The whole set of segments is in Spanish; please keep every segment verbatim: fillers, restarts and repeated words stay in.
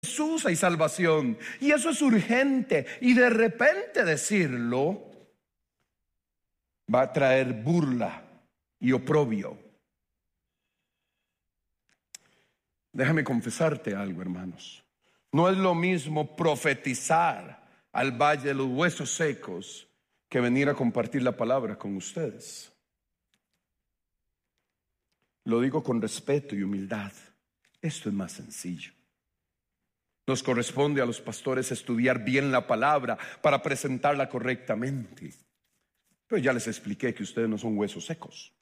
Jesús hay salvación. Y eso es urgente. Y de repente decirlo va a traer burla y oprobio. Déjame confesarte algo, hermanos. No es lo mismo profetizar al valle de los huesos secos que venir a compartir la palabra con ustedes. Lo digo con respeto y humildad. Esto es más sencillo. Nos corresponde a los pastores estudiar bien la palabra para presentarla correctamente. Pero ya les expliqué que ustedes no son huesos secos.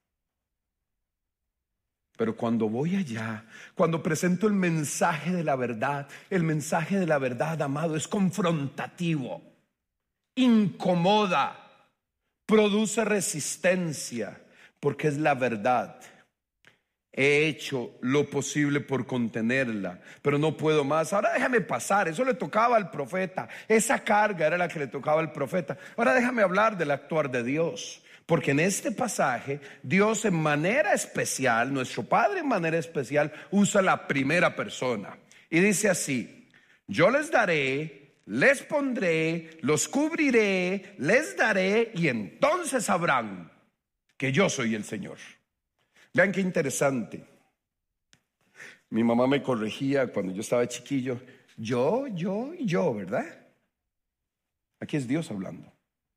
Pero cuando voy allá, cuando presento el mensaje de la verdad, el mensaje de la verdad, amado, es confrontativo, incomoda, produce resistencia, porque es la verdad. He hecho lo posible por contenerla, pero no puedo más. Ahora déjame pasar, eso le tocaba al profeta. Esa carga era la que le tocaba al profeta. Ahora déjame hablar del actuar de Dios. Porque en este pasaje, Dios en manera especial, nuestro Padre en manera especial, usa la primera persona. Y dice así: yo les daré, les pondré, los cubriré, les daré, y entonces sabrán que yo soy el Señor. Vean qué interesante. Mi mamá me corregía cuando yo estaba chiquillo. Yo, yo y yo, ¿verdad? Aquí es Dios hablando.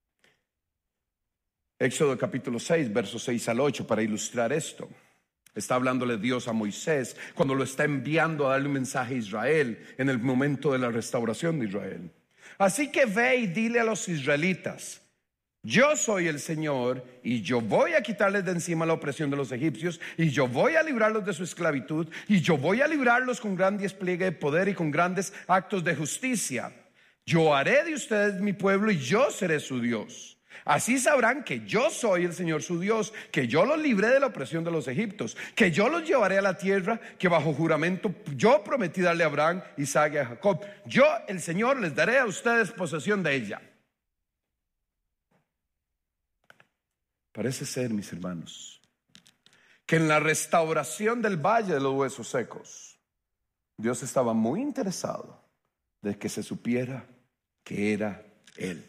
Éxodo capítulo seis, versos seis al ocho, para ilustrar esto. Está hablándole Dios a Moisés cuando lo está enviando a darle un mensaje a Israel en el momento de la restauración de Israel. Así que ve y dile a los israelitas: yo soy el Señor, y yo voy a quitarles de encima la opresión de los egipcios, y yo voy a librarlos de su esclavitud, y yo voy a librarlos con gran despliegue de poder y con grandes actos de justicia. Yo haré de ustedes mi pueblo, y yo seré su Dios. Así sabrán que yo soy el Señor su Dios, que yo los libré de la opresión de los egipcios, que yo los llevaré a la tierra que bajo juramento yo prometí darle a Abraham, Isaac y a Jacob. Yo, el Señor, les daré a ustedes posesión de ella. Parece ser, mis hermanos, que en la restauración del valle de los huesos secos, Dios estaba muy interesado de que se supiera que era Él.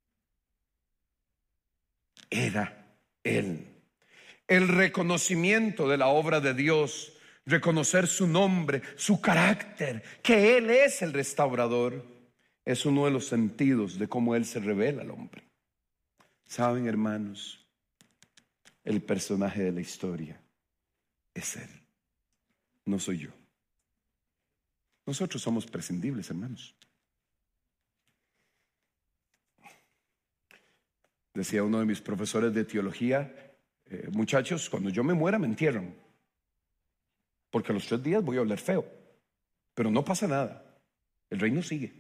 Era Él. El reconocimiento de la obra de Dios, reconocer su nombre, su carácter, que Él es el restaurador, es uno de los sentidos de cómo Él se revela al hombre. ¿Saben, hermanos? El personaje de la historia es Él, no soy yo. Nosotros somos prescindibles, hermanos. Decía uno de mis profesores de teología: eh, muchachos, cuando yo me muera me entierran, porque a los tres días voy a oler feo, pero no pasa nada, el reino sigue.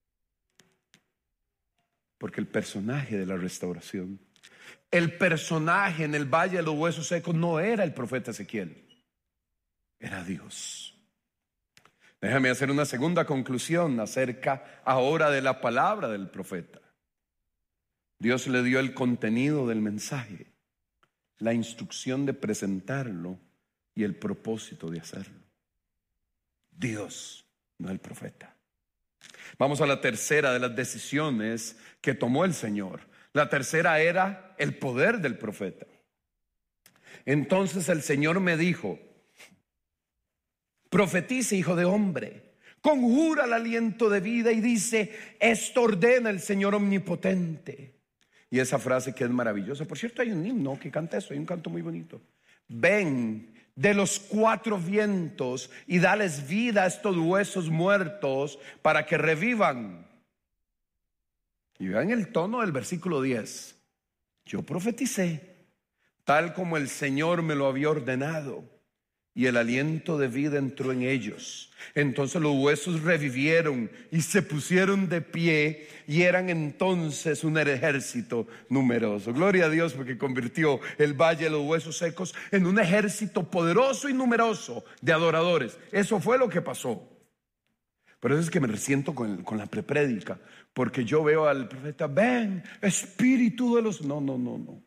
Porque el personaje de la restauración, el personaje en el valle de los huesos secos, no era el profeta Ezequiel, era Dios. Déjame hacer una segunda conclusión acerca ahora de la palabra del profeta. Dios le dio el contenido del mensaje, la instrucción de presentarlo y el propósito de hacerlo. Dios, no el profeta. Vamos a la tercera de las decisiones que tomó el Señor. La tercera era el poder del profeta. Entonces el Señor me dijo: profetice, hijo de hombre, conjura el aliento de vida y dice: esto ordena el Señor omnipotente. Y esa frase que es maravillosa. Por cierto, hay un himno que canta eso, hay un canto muy bonito. Ven de los cuatro vientos y dales vida a estos huesos muertos para que revivan. Y vean el tono del versículo diez. Yo profeticé tal como el Señor me lo había ordenado, y el aliento de vida entró en ellos. Entonces los huesos revivieron y se pusieron de pie, y eran entonces un ejército numeroso. Gloria a Dios, porque convirtió el valle de los huesos secos en un ejército poderoso y numeroso de adoradores. Eso fue lo que pasó. Por eso es que me resiento con, con la preprédica, porque yo veo al profeta: ven, espíritu de los... No, no, no, no.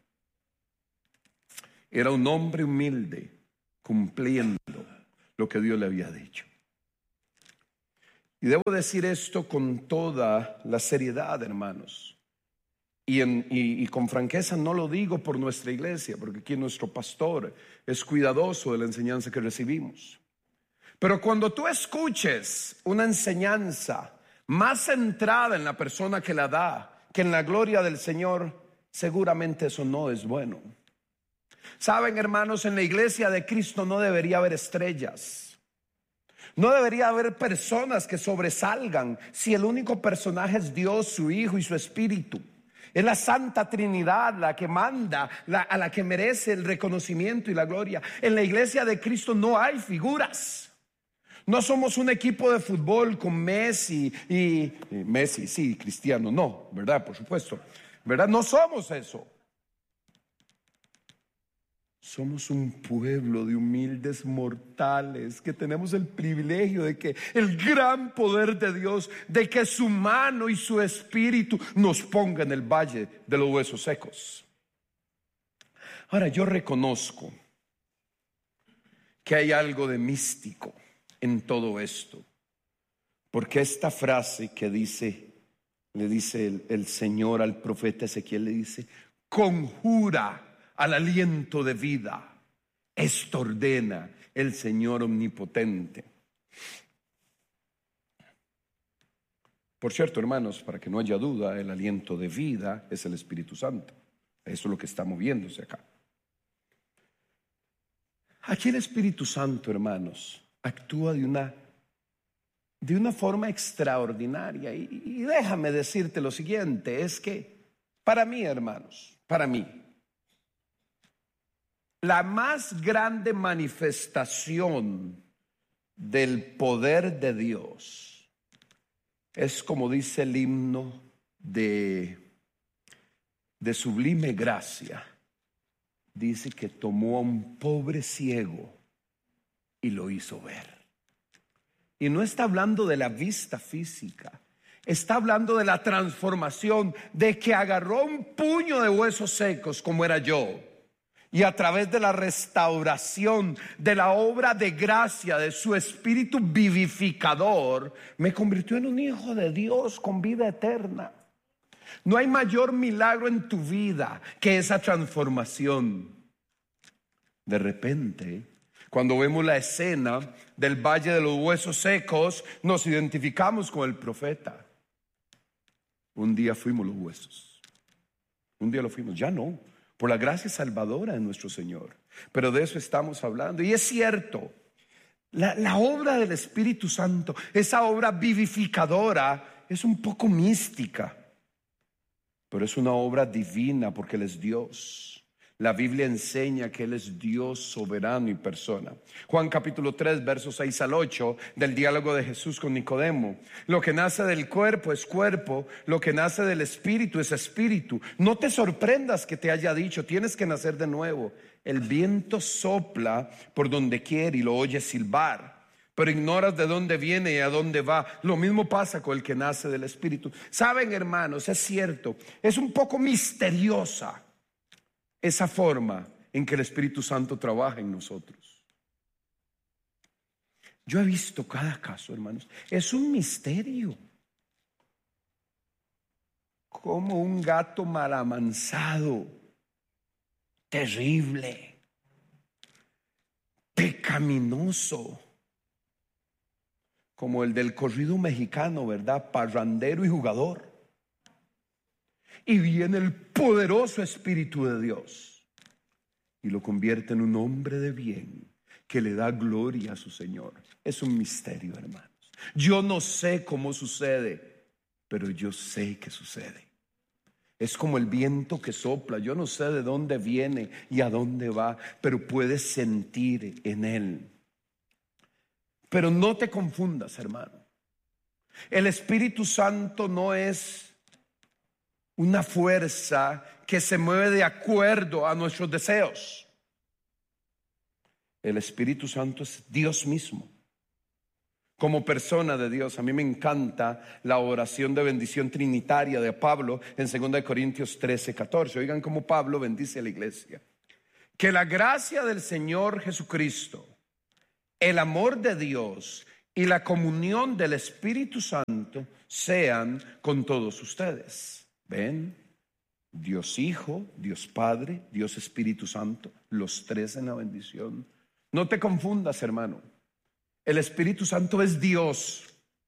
Era un hombre humilde, cumpliendo lo que Dios le había dicho. Y debo decir esto con toda la seriedad, hermanos. Y, en, y, y con franqueza no lo digo por nuestra iglesia, porque aquí nuestro pastor es cuidadoso de la enseñanza que recibimos. Pero cuando tú escuches una enseñanza más centrada en la persona que la da que en la gloria del Señor, seguramente eso no es bueno. Saben, hermanos, en la iglesia de Cristo no debería haber estrellas. No debería haber personas que sobresalgan si el único personaje es Dios, su Hijo y su Espíritu. Es la Santa Trinidad la que manda, la, a la que merece el reconocimiento y la gloria. En la iglesia de Cristo no hay figuras. No somos un equipo de fútbol con Messi y, y Messi, sí, Cristiano, no, ¿verdad? Por supuesto, ¿verdad? No somos eso. Somos un pueblo de humildes mortales que tenemos el privilegio de que el gran poder de Dios, de que su mano y su espíritu nos ponga en el valle de los huesos secos. Ahora, yo reconozco que hay algo de místico en todo esto, porque esta frase que dice, le dice el, el Señor al profeta Ezequiel, le dice: conjura al aliento de vida, esto ordena el Señor omnipotente. Por cierto, hermanos, para que no haya duda, el aliento de vida es el Espíritu Santo. Eso es lo que está moviéndose acá. Aquí el Espíritu Santo, hermanos, actúa de una, de una forma extraordinaria. Y, y déjame decirte lo siguiente, es que para mí, hermanos, para mí, la más grande manifestación del poder de Dios es, como dice el himno de, de Sublime Gracia, dice que tomó a un pobre ciego y lo hizo ver. Y no está hablando de la vista física, está hablando de la transformación, de que agarró un puño de huesos secos como era yo, y a través de la restauración de la obra de gracia de su espíritu vivificador, me convirtió en un hijo de Dios con vida eterna. No hay mayor milagro en tu vida que esa transformación. De repente, cuando vemos la escena del valle de los huesos secos, nos identificamos con el profeta. Un día fuimos los huesos. Un día lo fuimos, ya no. Por la gracia salvadora de nuestro Señor. Pero de eso estamos hablando. Y es cierto, la, la obra del Espíritu Santo, esa obra vivificadora, es un poco mística. Pero es una obra divina porque Él es Dios. La Biblia enseña que Él es Dios soberano y persona. Juan capítulo tres, versos seis al ocho, del diálogo de Jesús con Nicodemo. Lo que nace del cuerpo es cuerpo, lo que nace del espíritu es espíritu. No te sorprendas que te haya dicho, tienes que nacer de nuevo. El viento sopla por donde quiere y lo oyes silbar, pero ignoras de dónde viene y a dónde va. Lo mismo pasa con el que nace del espíritu. Saben, hermanos, es cierto, es un poco misteriosa esa forma en que el Espíritu Santo trabaja en nosotros. Yo he visto cada caso, hermanos. Es un misterio. Como un gato mal amansado, terrible, pecaminoso, como el del corrido mexicano, ¿verdad? Parrandero y jugador. Y viene el poderoso Espíritu de Dios y lo convierte en un hombre de bien que le da gloria a su Señor. Es un misterio, hermanos. Yo no sé cómo sucede, pero yo sé que sucede. Es como el viento que sopla. Yo no sé de dónde viene y a dónde va, pero puedes sentir en él. Pero no te confundas, hermano. El Espíritu Santo no es una fuerza que se mueve de acuerdo a nuestros deseos. El Espíritu Santo es Dios mismo. Como persona de Dios, a mí me encanta la oración de bendición trinitaria de Pablo en segunda de Corintios trece, catorce. Oigan cómo Pablo bendice a la iglesia. Que la gracia del Señor Jesucristo, el amor de Dios y la comunión del Espíritu Santo sean con todos ustedes. ¿Ven? Dios Hijo, Dios Padre, Dios Espíritu Santo, los tres en la bendición. No te confundas, hermano. El Espíritu Santo es Dios.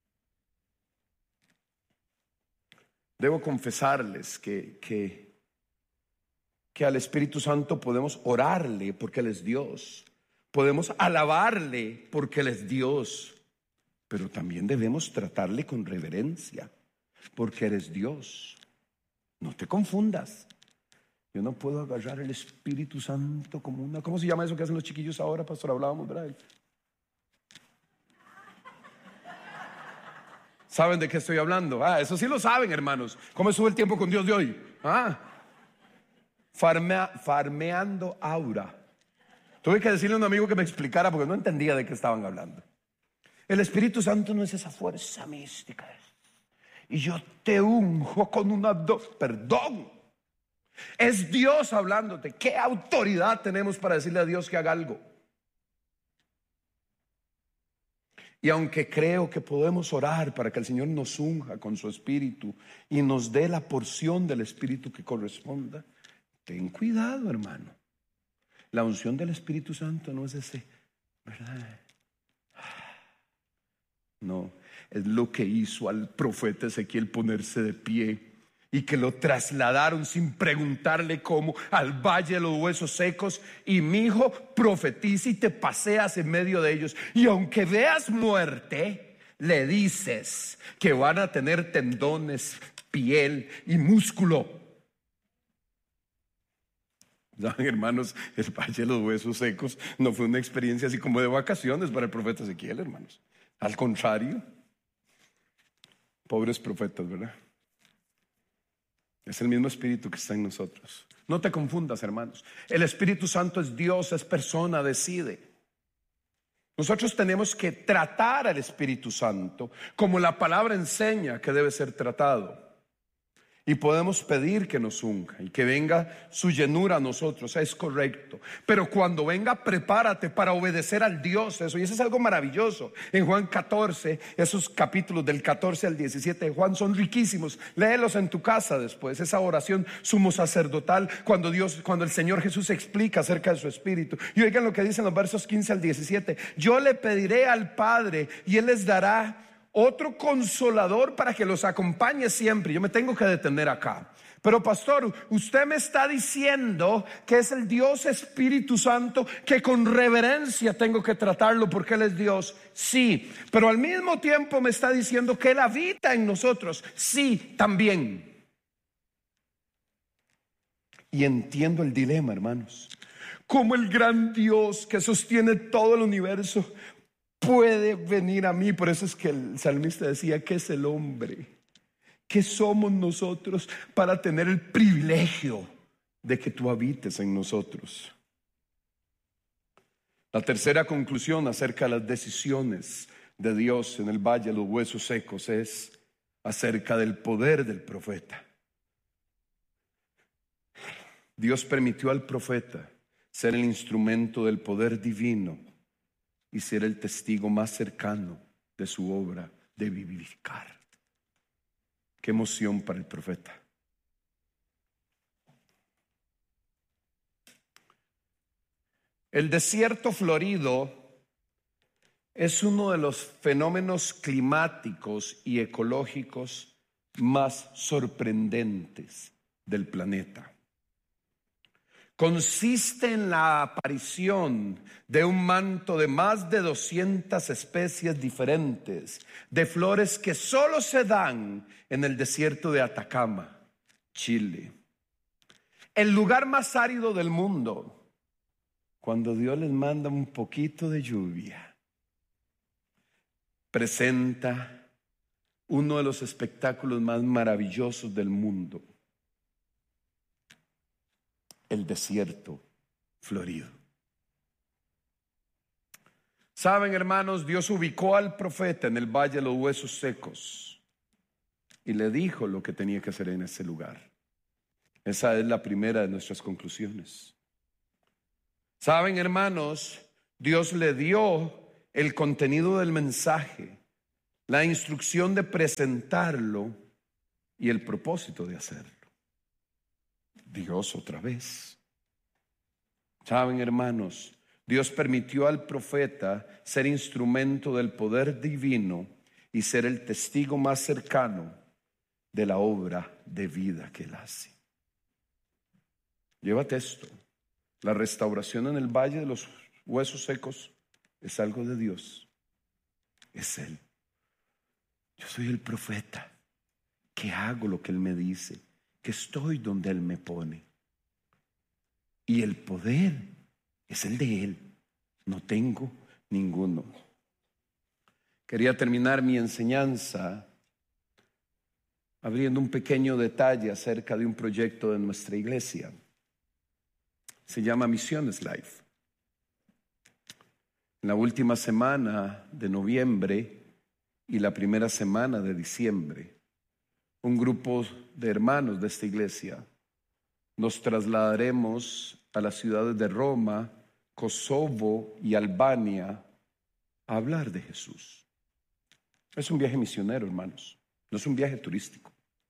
Debo confesarles que, que, que al Espíritu Santo podemos orarle porque Él es Dios. Podemos alabarle porque Él es Dios. Pero también debemos tratarle con reverencia porque eres Dios. No te confundas. Yo no puedo agarrar el Espíritu Santo como una... ¿Cómo se llama eso que hacen los chiquillos ahora, pastor? Hablábamos, ¿verdad? ¿Saben de qué estoy hablando? Ah, eso sí lo saben, hermanos. ¿Cómo estuvo el tiempo con Dios de hoy? Ah, Farmea, farmeando aura. Tuve que decirle a un amigo que me explicara porque no entendía de qué estaban hablando. El Espíritu Santo no es esa fuerza mística. Y yo te unjo con una do... Perdón. Es Dios hablándote. ¿Qué autoridad tenemos para decirle a Dios que haga algo? Y aunque creo que podemos orar para que el Señor nos unja con su Espíritu y nos dé la porción del Espíritu que corresponda, ten cuidado, hermano. La unción del Espíritu Santo no es ese, ¿verdad? No, es lo que hizo al profeta Ezequiel ponerse de pie y que lo trasladaron sin preguntarle cómo al valle de los huesos secos. Y mi hijo, profetiza y te paseas en medio de ellos. Y aunque veas muerte, le dices que van a tener tendones, piel y músculo. ¿Saben, hermanos? El valle de los huesos secos no fue una experiencia así como de vacaciones para el profeta Ezequiel, hermanos. Al contrario, pobres profetas, ¿verdad? Es el mismo Espíritu que está en nosotros. No te confundas, hermanos. El Espíritu Santo es Dios, es persona, decide. Nosotros tenemos que tratar al Espíritu Santo como la palabra enseña que debe ser tratado. Y podemos pedir que nos unja y que venga su llenura a nosotros, es correcto. Pero cuando venga, prepárate para obedecer al Dios, eso. Y eso es algo maravilloso. En Juan catorce, esos capítulos del catorce al diecisiete de Juan son riquísimos. Léelos en tu casa después. Esa oración sumo sacerdotal, cuando Dios, cuando el Señor Jesús explica acerca de su Espíritu. Y oigan lo que dicen los versos quince al diecisiete. Yo le pediré al Padre y Él les dará otro consolador para que los acompañe siempre. Yo me tengo que detener acá. Pero pastor, usted me está diciendo que es el Dios Espíritu Santo, que con reverencia tengo que tratarlo porque Él es Dios. Sí, pero al mismo tiempo me está diciendo que Él habita en nosotros. Sí, también. Y entiendo el dilema, hermanos. Como el gran Dios que sostiene todo el universo puede venir a mí. Por eso es que el salmista decía: ¿qué es el hombre? ¿Qué somos nosotros para tener el privilegio de que tú habites en nosotros? La tercera conclusión acerca de las decisiones de Dios en el valle de los huesos secos es acerca del poder del profeta. Dios permitió al profeta ser el instrumento del poder divino y ser el testigo más cercano de su obra de vivificar. Qué emoción para el profeta. El desierto florido es uno de los fenómenos climáticos y ecológicos más sorprendentes del planeta. Consiste en la aparición de un manto de más de doscientas especies diferentes de flores que solo se dan en el desierto de Atacama, Chile. El lugar más árido del mundo, cuando Dios les manda un poquito de lluvia, presenta uno de los espectáculos más maravillosos del mundo. El desierto florido. Saben, hermanos, Dios ubicó al profeta en el valle de los huesos secos y le dijo lo que tenía que hacer en ese lugar. Esa es la primera de nuestras conclusiones. Saben, hermanos, Dios le dio el contenido del mensaje, la instrucción de presentarlo y el propósito de hacerlo. Dios otra vez. Saben, hermanos, Dios permitió al profeta ser instrumento del poder divino y ser el testigo más cercano de la obra de vida que él hace. Llévate esto: la restauración en el valle de los huesos secos es algo de Dios. Es Él. Yo soy el profeta que hago lo que Él me dice, que estoy donde Él me pone. Y el poder es el de Él. No tengo ninguno. Quería terminar mi enseñanza abriendo un pequeño detalle acerca de un proyecto de nuestra iglesia. Se llama Misiones Life. En la última semana de noviembre y la primera semana de diciembre, un grupo de hermanos de esta iglesia nos trasladaremos a las ciudades de Roma, Kosovo y Albania a hablar de Jesús. Es un viaje misionero, hermanos, no es un viaje turístico.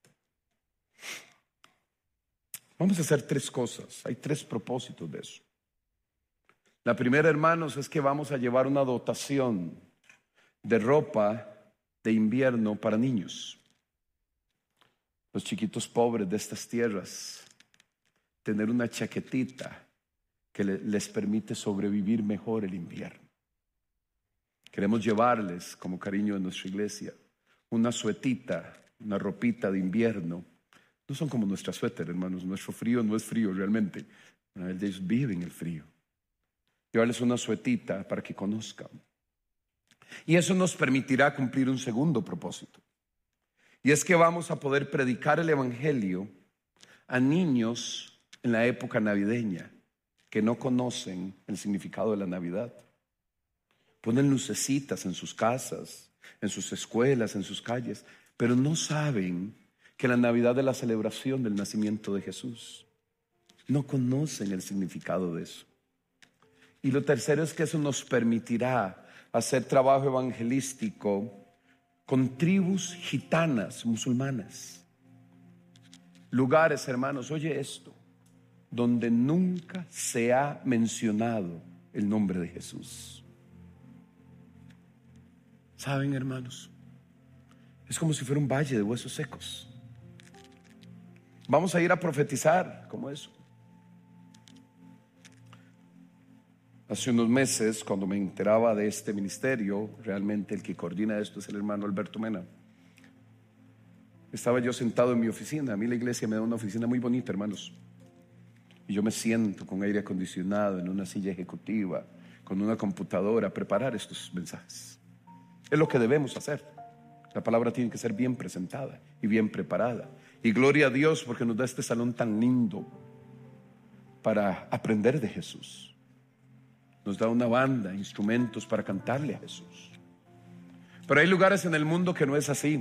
Vamos a hacer tres cosas, hay tres propósitos de eso. La primera, hermanos, es que vamos a llevar una dotación de ropa de invierno para niños. Los chiquitos pobres de estas tierras, tener una chaquetita que les permite sobrevivir mejor el invierno. Queremos llevarles, como cariño de nuestra iglesia, una suetita, una ropita de invierno. No son como nuestra suéter, hermanos. Nuestro frío no es frío realmente. Ellos viven el frío. Llevarles una suetita para que conozcan. Y eso nos permitirá cumplir un segundo propósito. Y es que vamos a poder predicar el evangelio a niños en la época navideña que no conocen el significado de la Navidad. Ponen lucecitas en sus casas, en sus escuelas, en sus calles, pero no saben que la Navidad es la celebración del nacimiento de Jesús. No conocen el significado de eso. Y lo tercero es que eso nos permitirá hacer trabajo evangelístico con tribus gitanas, musulmanas. Lugares, hermanos, oye esto, donde nunca se ha mencionado el nombre de Jesús. ¿Saben, hermanos? Es como si fuera un valle de huesos secos. Vamos a ir a profetizar como eso. Hace unos meses, cuando me enteraba de este ministerio, realmente el que coordina esto es el hermano Alberto Mena. Estaba yo sentado en mi oficina. A mí la iglesia me da una oficina muy bonita, hermanos. Y yo me siento con aire acondicionado en una silla ejecutiva, con una computadora, a preparar estos mensajes. Es lo que debemos hacer. La palabra tiene que ser bien presentada y bien preparada. Y gloria a Dios porque nos da este salón tan lindo para aprender de Jesús. Nos da una banda, instrumentos para cantarle a Jesús. Pero hay lugares en el mundo que no es así.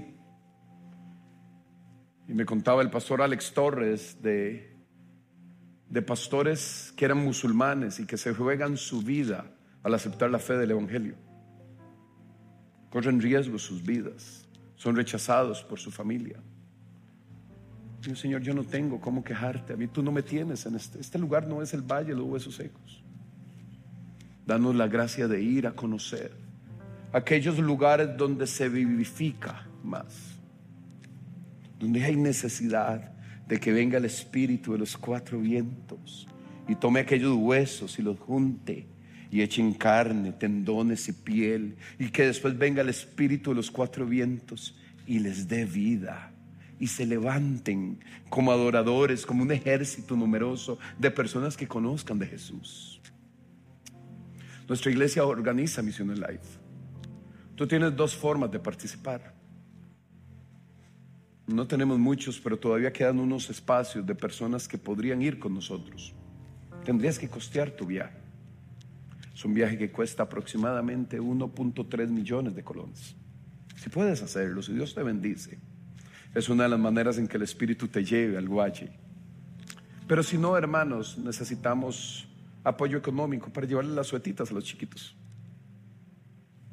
Y me contaba el pastor Alex Torres de, de pastores que eran musulmanes y que se juegan su vida al aceptar la fe del evangelio. Corren riesgo sus vidas, son rechazados por su familia. Y, Señor, yo no tengo cómo quejarte, a mí tú no me tienes en este, este lugar no es el valle de los huesos secos. Danos la gracia de ir a conocer aquellos lugares donde se vivifica más, donde hay necesidad de que venga el Espíritu de los cuatro vientos y tome aquellos huesos y los junte y echen carne, tendones y piel, y que después venga el Espíritu de los cuatro vientos y les dé vida y se levanten como adoradores, como un ejército numeroso de personas que conozcan de Jesús. Nuestra iglesia organiza Misiones Life. Tú tienes dos formas de participar. No tenemos muchos, pero todavía quedan unos espacios de personas que podrían ir con nosotros. Tendrías que costear tu viaje. Es un viaje que cuesta aproximadamente uno punto tres millones de colones. Si puedes hacerlo, si Dios te bendice, es una de las maneras en que el Espíritu te lleve al valle. Pero si no, hermanos, necesitamos apoyo económico para llevarle las suetitas a los chiquitos.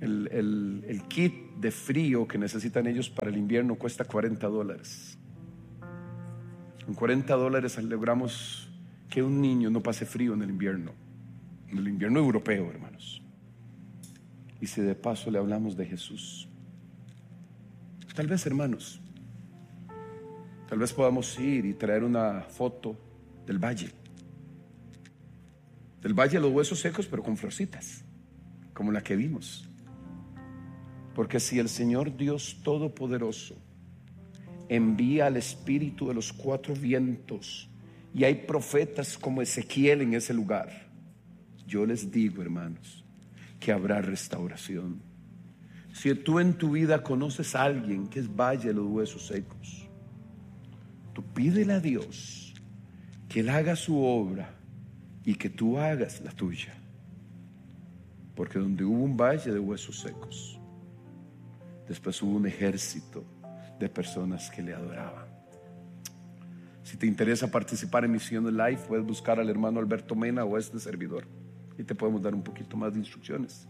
El, el, el kit de frío que necesitan ellos para el invierno cuesta cuarenta dólares. Con cuarenta dólares logramos que un niño no pase frío en el invierno, en el invierno europeo, hermanos. Y si de paso le hablamos de Jesús, tal vez, hermanos, tal vez podamos ir y traer una foto del valle, del valle de los huesos secos, pero con florcitas, como la que vimos. Porque si el Señor Dios Todopoderoso envía al espíritu de los cuatro vientos y hay profetas como Ezequiel en ese lugar, yo les digo, hermanos, que habrá restauración. Si tú en tu vida conoces a alguien que es valle de los huesos secos, tú pídele a Dios que Él haga su obra y que tú hagas la tuya. Porque donde hubo un valle de huesos secos, después hubo un ejército de personas que le adoraban. Si te interesa participar en Misiones Live, puedes buscar al hermano Alberto Mena o a este servidor y te podemos dar un poquito más de instrucciones.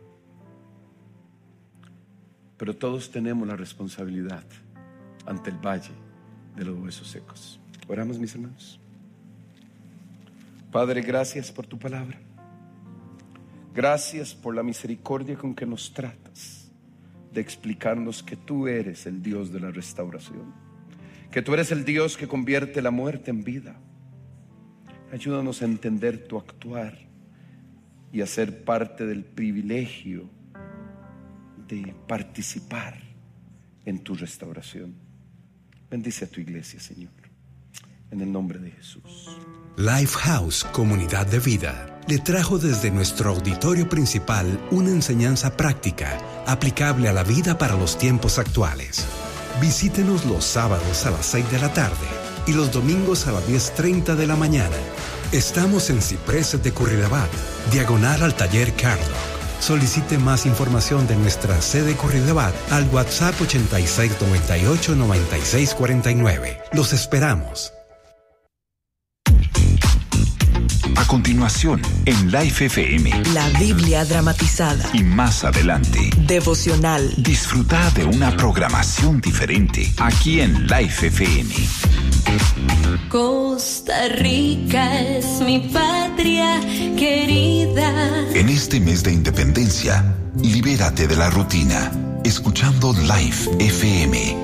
Pero todos tenemos la responsabilidad ante el valle de los huesos secos. Oramos, mis hermanos. Padre, gracias por tu palabra. Gracias por la misericordia con que nos tratas de explicarnos que tú eres el Dios de la restauración, que tú eres el Dios que convierte la muerte en vida. Ayúdanos a entender tu actuar y a ser parte del privilegio de participar en tu restauración. Bendice a tu iglesia, Señor, en el nombre de Jesús. Lifehouse Comunidad de Vida le trajo desde nuestro auditorio principal una enseñanza práctica aplicable a la vida para los tiempos actuales. Visítenos los sábados a las seis de la tarde y los domingos a las diez treinta de la mañana. Estamos en Cipreses de Curridabat, diagonal al taller Cardock. Solicite más información de nuestra sede Curridabat al WhatsApp ochenta y seis noventa y ocho noventa y seis cuarenta y nueve. Los esperamos. A continuación, en Life F M, la Biblia dramatizada. Y más adelante, devocional. Disfruta de una programación diferente aquí en Life F M. Costa Rica es mi patria querida. En este mes de independencia, libérate de la rutina, escuchando Life F M.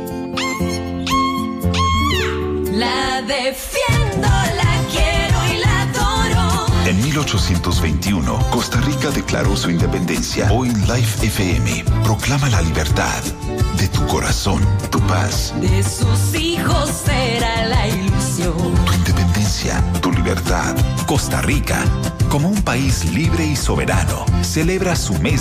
La defiendo, la quiero y la adoro. En mil ochocientos veintiuno, Costa Rica declaró su independencia. Hoy Life F M proclama la libertad de tu corazón, tu paz. De sus hijos será la ilusión. Tu independencia, tu libertad. Costa Rica, como un país libre y soberano, celebra su mes